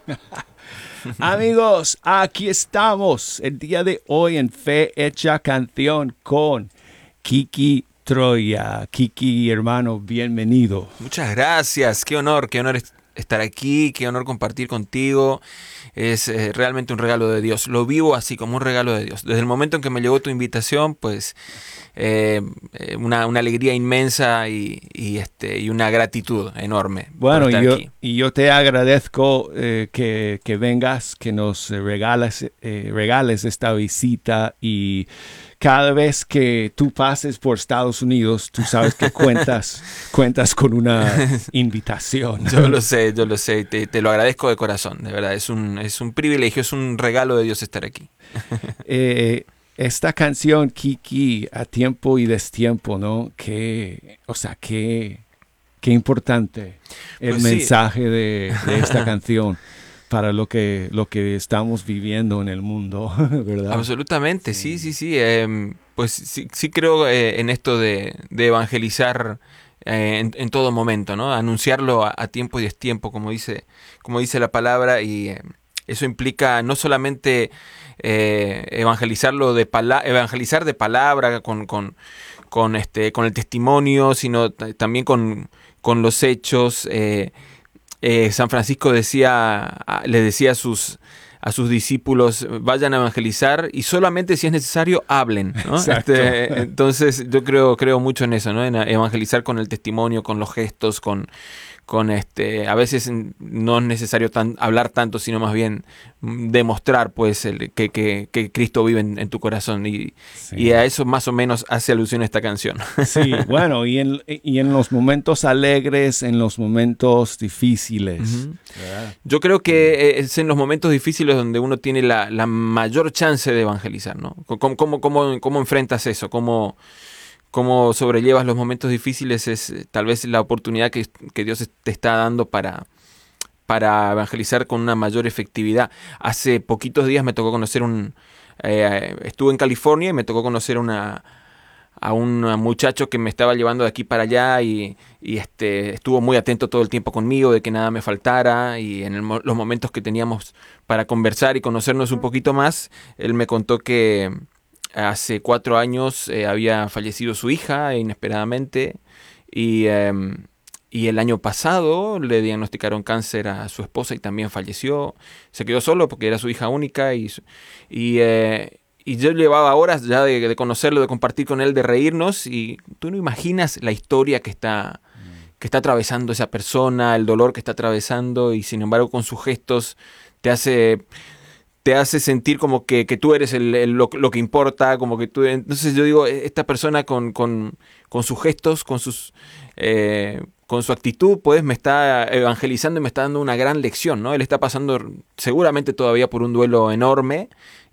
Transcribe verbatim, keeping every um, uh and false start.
Amigos, aquí estamos el día de hoy en Fe Hecha Canción con Kiki Troya. Kiki, hermano, bienvenido. Muchas gracias, qué honor, qué honor es- estar aquí, qué honor compartir contigo. Es eh, realmente un regalo de Dios. Lo vivo así, como un regalo de Dios. Desde el momento en que me llegó tu invitación, pues eh, eh, una, una alegría inmensa y, y, este, y una gratitud enorme por Bueno, y estar yo, aquí. y yo te agradezco eh, que, que vengas, que nos regales, eh, regales esta visita y cada vez que tú pases por Estados Unidos, tú sabes que cuentas, cuentas con una invitación. Yo lo sé, yo lo sé, te, te lo agradezco de corazón, de verdad. Es un, es un privilegio, es un regalo de Dios estar aquí. Eh, esta canción, Kiki, a tiempo y destiempo, ¿no? Que, o sea, qué, qué importante el Pues sí. mensaje de, de esta canción para lo que, lo que estamos viviendo en el mundo, ¿verdad? Absolutamente, sí, Sí. sí, sí. Em, pues sí, sí creo eh, en esto de, de evangelizar eh, en, en todo momento, ¿no? Anunciarlo a, a tiempo y destiempo, como dice, como dice la palabra, y eh, eso implica no solamente eh, evangelizarlo de pala- evangelizar de palabra con, con, con este, con el testimonio, sino t- también con, con los hechos. Eh, eh, San Francisco decía, a- le decía a sus, a sus discípulos, vayan a evangelizar y solamente si es necesario hablen, ¿no? Exacto. Este, entonces yo creo, creo mucho en eso, ¿no? En evangelizar con el testimonio, con los gestos, con, con este, a veces no es necesario tan, hablar tanto, sino más bien mm, demostrar pues el, que, que, que Cristo vive en, en tu corazón y, y a Sí. eso más o menos hace alusión esta canción. Sí, bueno, y en, y en los momentos alegres, en los momentos difíciles, Ujú. ¿verdad? Yo creo Sí. que eh, es en los momentos difíciles donde uno tiene la, la mayor chance de evangelizar, ¿no? ¿Cómo, cómo, cómo, cómo enfrentas eso? ¿Cómo, cómo sobrellevas los momentos difíciles? Es eh, tal vez la oportunidad que, que Dios es- te está dando para, para evangelizar con una mayor efectividad. Hace poquitos días me tocó conocer un... eh, estuve en California y me tocó conocer una a un muchacho que me estaba llevando de aquí para allá y, y este estuvo muy atento todo el tiempo conmigo de que nada me faltara y en el mo- los momentos que teníamos para conversar y conocernos un poquito más, él me contó que hace cuatro años eh, había fallecido su hija inesperadamente y, em, y el año pasado le diagnosticaron cáncer a su esposa y también falleció. Se quedó solo porque era su hija única y, su- y, eh, y yo llevaba horas ya de, de conocerlo, de compartir con él, de reírnos y tú no imaginas la historia que está, Mm. que está atravesando esa persona, el dolor que está atravesando y sin embargo con sus gestos te hace te hace sentir como que, que tú eres el, el- lo, lo que importa, como que tú... Entonces yo digo, esta persona con, con, con sus gestos, con sus... eh, con su actitud, pues me está evangelizando y me está dando una gran lección, ¿no? Él está pasando seguramente todavía por un duelo enorme